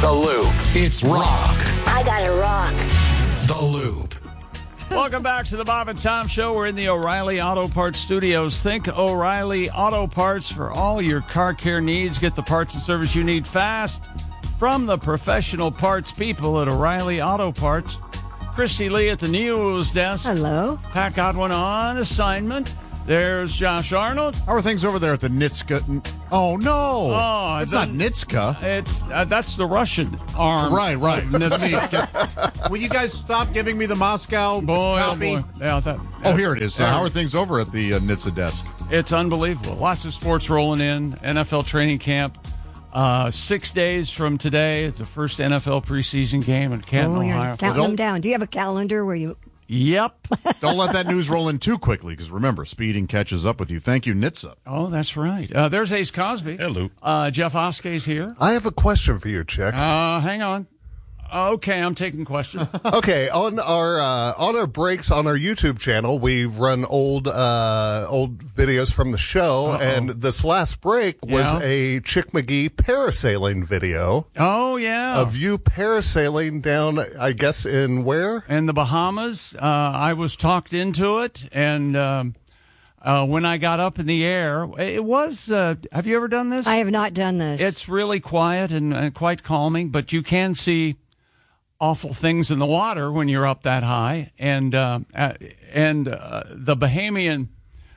The Loop. It's rock. I gotta rock. The Loop. Welcome back to the Bob and Tom Show. We're in the O'Reilly Auto Parts studios. Think O'Reilly Auto Parts for all your car care needs. Get the parts and service you need fast from the professional parts people at O'Reilly Auto Parts. Christy Lee at the news desk. Hello. Pat Godwin on assignment. There's Josh Arnold. How are things over there at the Nitska? Oh, no. Oh, it's not Nitska. It's that's the Russian arm. Right. Nitska. Will you guys stop giving me the Moscow Boy, copy? oh boy. Yeah, Oh, here it is. How are things over at the Nitsa desk? It's unbelievable. Lots of sports rolling in. NFL training camp. 6 days from today, it's the first NFL preseason game in Canton, Ohio. You're counting them down. Do you have a calendar where you... Yep. Don't let that news roll in too quickly, because remember, speeding catches up with you. Thank you, Nitsa. Oh, that's right. There's Ace Cosby. Hello. Jeff Oskey's here. I have a question for you, Chick. Hang on. Okay, I'm taking questions. Okay, on our breaks on our YouTube channel, we've run old videos from the show, and this last break was a Chick McGee parasailing video. Oh, yeah. Of you parasailing down, I guess, in where? In the Bahamas. I was talked into it, and when I got up in the air, it was, have you ever done this? I have not done this. It's really quiet and quite calming, but you can see awful things in the water when you're up that high, and the Bahamian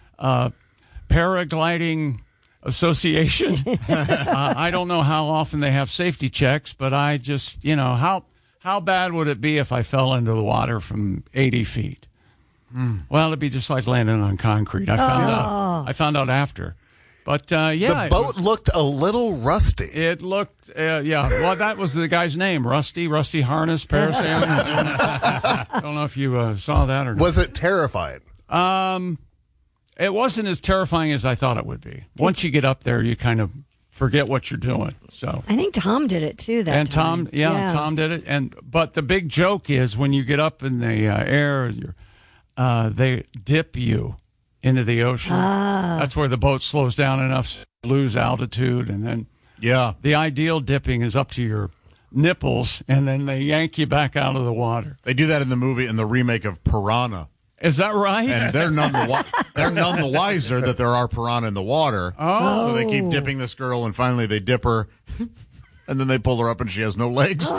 Paragliding Association. I don't know how often they have safety checks, but I just, how bad would it be if I fell into the water from 80 feet? Well, it'd be just like landing on concrete. I found out after. But, the boat looked a little rusty. It looked, well, that was the guy's name, Rusty Harness, parasailing. I don't know if you saw that or not. Was it terrifying? It wasn't as terrifying as I thought it would be. Once you get up there, you kind of forget what you're doing. So I think Tom did it, too, that time. Tom did it. But the big joke is when you get up in the air, they dip you into the ocean. That's where the boat slows down enough to lose altitude, and then the ideal dipping is up to your nipples, and then they yank you back out of the water. They do that in the remake of Piranha. Is that right? And they're none the wiser that there are piranha in the water. Oh, so they keep dipping this girl, and finally they dip her, and then they pull her up, and she has no legs.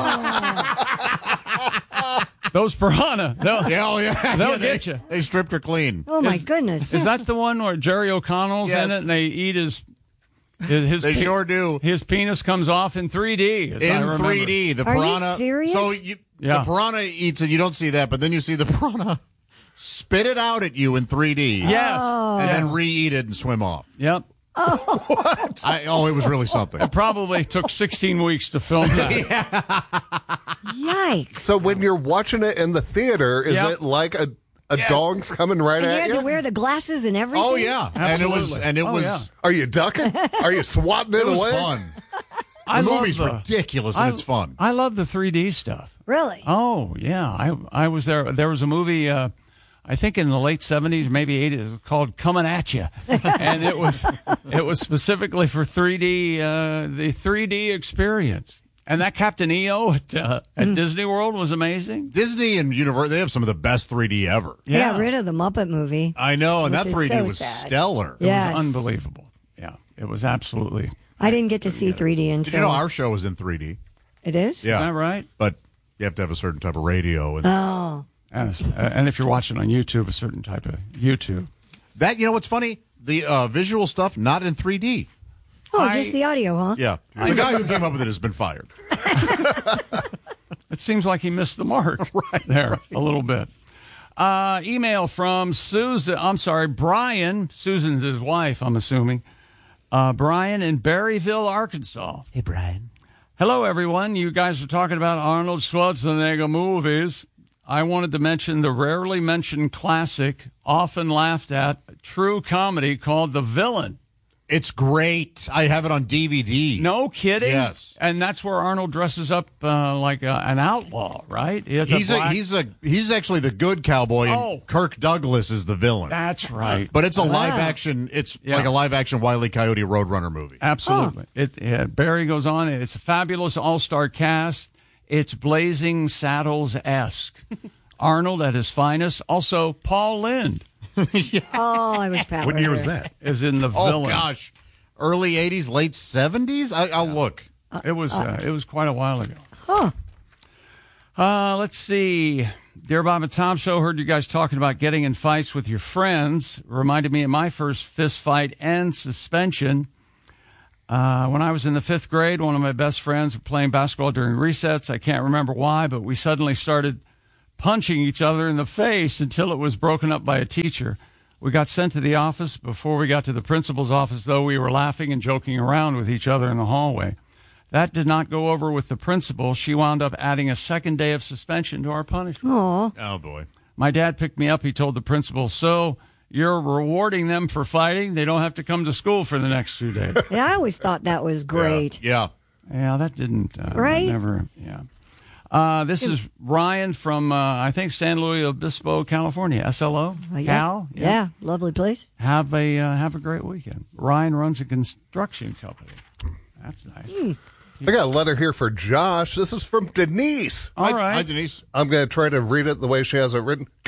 Those piranha, they'll get you. They stripped her clean. Oh, my goodness. Is that the one where Jerry O'Connell's in it and they eat his they sure do. His penis comes off in 3D. In 3D. The piranha. Are you serious? So the piranha eats it. You don't see that, but then you see the piranha spit it out at you in 3D. Yes. And then re-eat it and swim off. Yep. Oh, what? It was really something. It probably took 16 weeks to film that. Yikes. So when you're watching it in the theater, is it like a dog's coming right and at you? You had to wear the glasses and everything? Oh, yeah. Absolutely. And it was. Are you ducking? Are you swatting it away? It was fun. The movie's ridiculous and it's fun. I love the 3D stuff. Really? Oh, yeah. I was there. There was a movie, I think in the late 70s, maybe 80s, called Coming At You. And it was specifically for 3D, the 3D experience. And that Captain EO at Disney World was amazing. Disney and Universal, they have some of the best 3D ever. They got rid of the Muppet movie. I know, and that 3D was sad. stellar. Yes. It was unbelievable. Yeah, it was absolutely. I didn't get to see 3D until. Did you know our show is in 3D? It is? Yeah. Is that right? But you have to have a certain type of radio. And if you're watching on YouTube, a certain type of YouTube. That, what's funny? The visual stuff, not in 3D. Oh, just the audio, huh? Yeah. The guy who came up with it has been fired. It seems like he missed the mark a little bit. Email from Brian. Susan's his wife, I'm assuming. Brian in Berryville, Arkansas. Hey, Brian. Hello, everyone. You guys are talking about Arnold Schwarzenegger movies. I wanted to mention the rarely mentioned classic, often laughed at, true comedy called The Villain. It's great. I have it on DVD. No kidding. Yes. And that's where Arnold dresses up like an outlaw, right? He has He's actually the good cowboy, and Kirk Douglas is the villain. That's right. But it's a live action. It's like a live action Wile E. Coyote Roadrunner movie. Absolutely. Barry goes on. It's a fabulous all-star cast. It's Blazing Saddles-esque. Arnold at his finest. Also, Paul Lynde. Oh, I was Pat. What year was that? Is in the villain. Oh gosh, early '80s, late '70s. I'll look. It was quite a while ago. Huh. Let's see. Dear Bob and Tom Show, heard you guys talking about getting in fights with your friends. Reminded me of my first fist fight and suspension. When I was in the 5th grade, one of my best friends were playing basketball during recess. I can't remember why, but we suddenly started punching each other in the face until it was broken up by a teacher. We got sent to the office. Before we got to the principal's office, though, we were laughing and joking around with each other in the hallway. That did not go over with the principal. She wound up adding a 2nd day of suspension to our punishment. Aw. Oh boy. My dad picked me up. He told the principal, "So you're rewarding them for fighting? They don't have to come to school for the next 2 days." Yeah, I always thought that was great. Yeah. Yeah, that didn't. Right? Never. Yeah. This is Ryan from, I think, San Luis Obispo, California. SLO? Cal? Yeah, lovely place. Have a great weekend. Ryan runs a construction company. That's nice. I got a letter here for Josh. This is from Denise. All right. Hi, Denise. I'm going to try to read it the way she has it written.